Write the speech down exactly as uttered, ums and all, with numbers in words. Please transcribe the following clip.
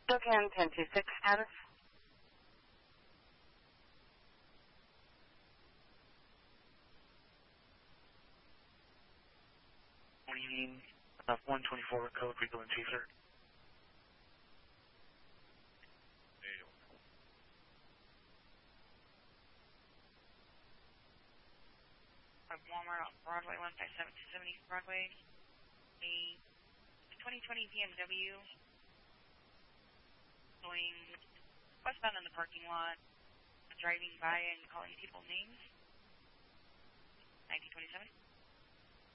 SOCAN ten two six status. What do you mean? Uh, one twenty-four code, Rico and Chaser. Walmart on Broadway, one five seven two seven East Broadway. A twenty twenty B M W going westbound in the parking lot, driving by and calling people names. nineteen twenty-seven.